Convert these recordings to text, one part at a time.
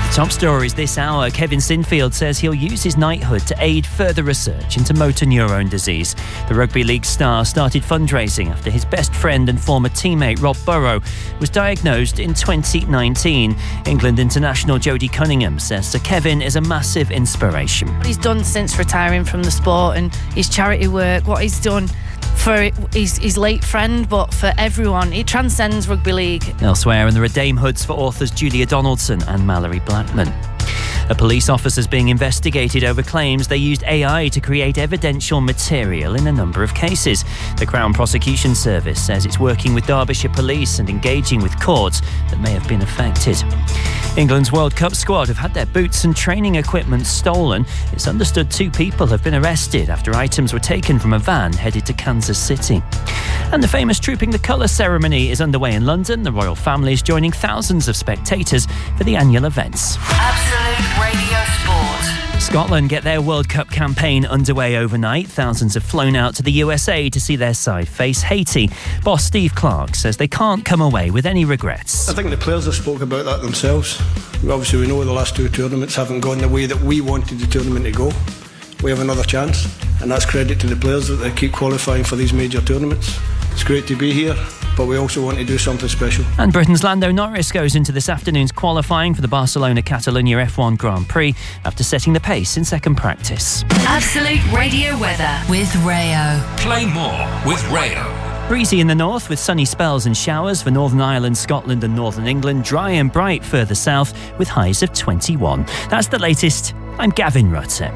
Top stories this hour. Kevin Sinfield says he'll use his knighthood to aid further research into motor neurone disease. The rugby league star started fundraising after his best friend and former teammate Rob Burrow was diagnosed in 2019. England international Jodie Cunningham says Sir Kevin is a massive inspiration. What he's done since retiring from the sport and his charity work, what he's done for his late friend, but for everyone. It transcends rugby league. Elsewhere, and there are Dame Hoods for authors Julia Donaldson and Mallory Blackman. A police officer is being investigated over claims they used AI to create evidential material in a number of cases. The Crown Prosecution Service says it's working with Derbyshire Police and engaging with courts that may have been affected. England's World Cup squad have had their boots and training equipment stolen. It's understood 2 people have been arrested after items were taken from a van headed to Kansas City. And the famous Trooping the Colour ceremony is underway in London. The royal family is joining thousands of spectators for the annual events. Absolute Radio Sport. Scotland get their World Cup campaign underway overnight. Thousands have flown out to the USA to see their side face Haiti. Boss Steve Clarke says they can't come away with any regrets. I think the players have spoke about that themselves. Obviously, we know the last 2 tournaments haven't gone the way that we wanted the tournament to go. We have another chance, and that's credit to the players that they keep qualifying for these major tournaments. It's great to be here, but we also want to do something special. And Britain's Lando Norris goes into this afternoon's qualifying for the Barcelona-Catalunya F1 Grand Prix after setting the pace in second practice. Absolute Radio weather with Rayo. Play more with Rayo. Breezy in the north with sunny spells and showers for Northern Ireland, Scotland and Northern England. Dry and bright further south with highs of 21. That's the latest. I'm Gavin Rutter.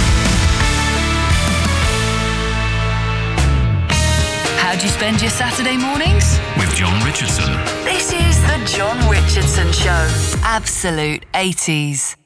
How do you spend your Saturday mornings? With John Richardson. This is the John Richardson Show. Absolute 80s.